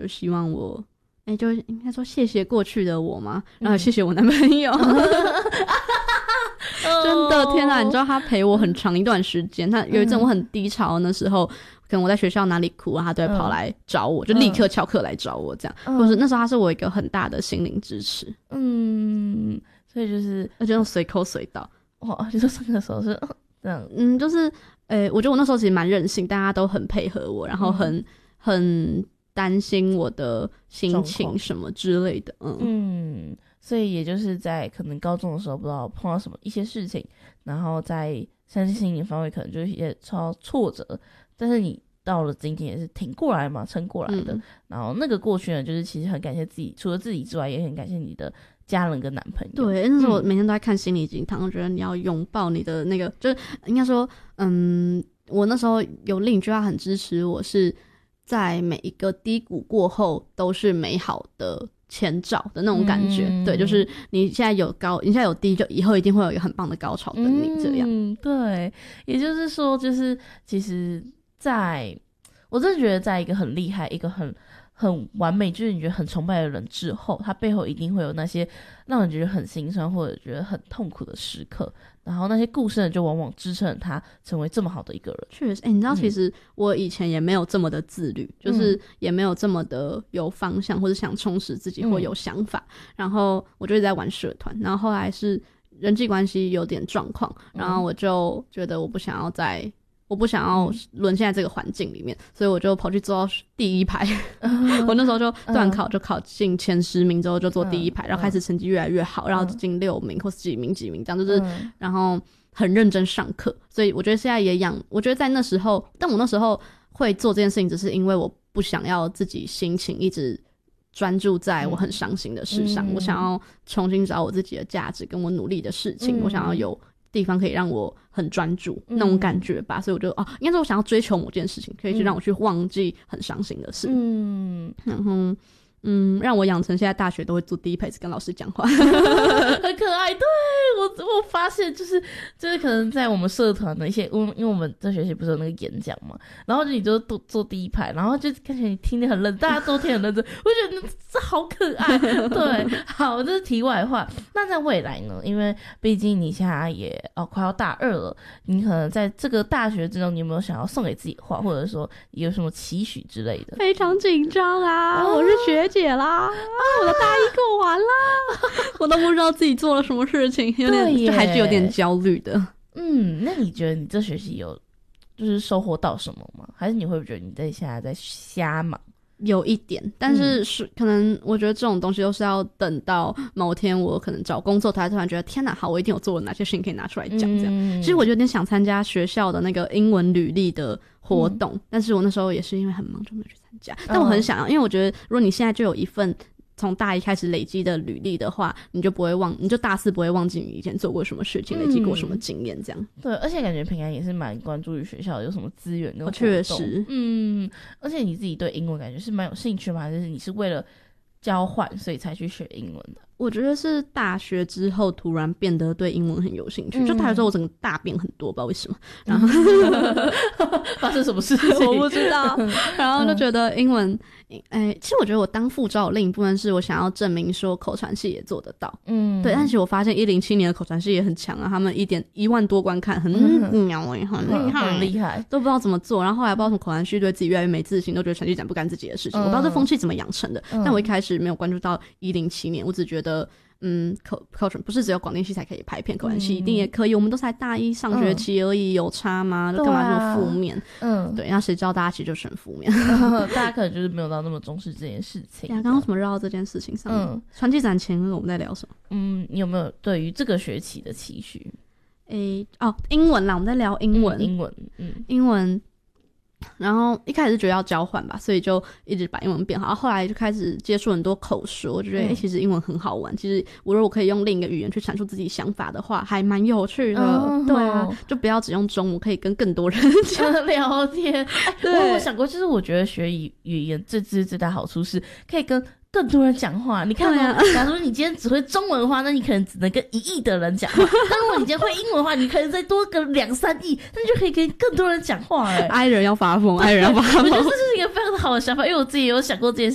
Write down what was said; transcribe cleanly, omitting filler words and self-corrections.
就希望我就应该说谢谢过去的我嘛，然后谢谢我男朋友。真的天哪，你知道他陪我很长一段时间，他有一阵我很低潮，那时候可能我在学校哪里哭啊，他都会跑来找我，就立刻翘课来找我这样，或者那时候他是我一个很大的心灵支持。 所以就是而且用随口随到。 哇，你说上课时候是这样？ 就是我觉得我那时候其实蛮任性，大家都很配合我，然后很担心我的心情什么之类的。 所以也就是在可能高中的时候不知道碰到什么一些事情，然后在身心灵方面可能就是一些超挫折，但是你到了今天也是挺过来嘛，撑过来的。然后那个过去呢，就是其实很感谢自己，除了自己之外，也很感谢你的家人跟男朋友。 对，那时候我每天都在看心理鸡汤，我觉得你要拥抱你的那个，就是应该说，我那时候有另一句话很支持我，是在每一个低谷过后都是美好的前兆的那种感觉。对，就是你现在有高，你现在有低，就以后一定会有一个很棒的高潮等你这样。 对，也就是说，就是其实我真的觉得在一个很厉害，一个很完美，就是你觉得很崇拜的人之后，他背后一定会有那些让人觉得很心酸或者觉得很痛苦的时刻，然后那些故事呢，就往往支撑了他成为这么好的一个人。 确实，你知道，其实我以前也没有这么的自律，就是也没有这么的有方向，或者想充实自己或有想法。然后我就一直在玩社团，然后后来是人际关系有点状况，然后我就觉得我不想要沦陷在这个环境里面，所以我就跑去坐到第一排。我那时候就段考就考进前10名之后就坐第一排，然后开始成绩越来越好，然后进6名或是几名这样，就是然后很认真上课。所以我觉得现在我觉得在那时候，但我那时候会做这件事情只是因为我不想要自己心情一直专注在我很伤心的事上，我想要重新找我自己的价值跟我努力的事情，我想要有地方可以让我很专注那种感觉吧。所以我就应该说我想要追求某件事情，可以去让我去忘记很伤心的事。然后让我养成现在大学都会坐第一排跟老师讲话。 很可爱。对，我发现就是可能在我们社团的一些，因为我们这学期不是有那个演讲嘛，然后你就都坐第一排，然后就看起来你听得很认真，大家都听得很认真，我觉得这好可爱。对，好，这是题外话。那在未来呢，因为毕竟你现在也快要大2了，你可能在这个大学之中，你有没有想要送给自己的话，或者说有什么期许之类的？ 非常紧张啊，我是学姐啦，我的大一过完啦，我都不知道自己做了什么事情，就还是有点焦虑的。 那你觉得你这学期有就是收获到什么吗？还是你会觉得你现在在瞎忙？ 有一点，但是可能我觉得这种东西都是要等到某天我可能找工作，才突然觉得天哪，好，我一定有做了哪些事情可以拿出来讲这样。其实我有点想参加学校的那个英文履历的活动，但是我那时候也是因为很忙就没有去参加。但我很想要，因为我觉得如果你现在就有一份从大一开始累积的履历的话，你就大4不会忘记你以前做过什么事情，累积过什么经验这样。 对，而且感觉平安也是蛮关注于学校有什么资源跟活动。 确实， 而且你自己对英文感觉是蛮有兴趣吗？还是你是为了交换所以才去学英文的？ 我觉得是大学之后突然变得对英文很有兴趣，就大学之后我整个大变很多，不知道为什么，然后发生什么事情我不知道，然后就觉得英文其实我觉得我当副招有另一部分是我想要证明说口传系也做得到，对，但是我发现107年的口传系也很强啊，他们1万多观看，很鸟很厉害，都不知道怎么做，然后后来不知道什么口传系对自己越来越没自信，都觉得成绩讲不干自己的事情，我不知道这风气怎么养成的，但我一开始没有关注到107年，我只觉得口传不是只有广电系才可以拍片，口传系一定也可以，我们都才大一上学期而已，有差吗？干嘛这么负面？对，那谁知道大家其实就是很负面， 大家可能就是没有到那么重视这件事情。 刚刚怎么绕到这件事情上面？传记展前我们在聊什么？ 你有没有对于这个学期的期许？ 英文啦，我们在聊英文，英文。然后一开始是觉得要交换吧，所以就一直把英文变好，后来就开始接触很多口说，我就觉得其实英文很好玩，其实如果我可以用另一个语言去阐述自己想法的话还蛮有趣的，对啊，就不要只用中文，可以跟更多人聊天。我想过，就是我觉得学语言最大好处是可以跟更多人讲话。你看假如你今天只会中文的话，那你可能只能跟1亿的人讲话，但如果你今天会英文的话，你可能再多个2-3亿，那你就可以跟更多人讲话。 爱人要发疯，爱人要发疯。 我觉得这是一个非常好的想法，因为我自己也有想过这件事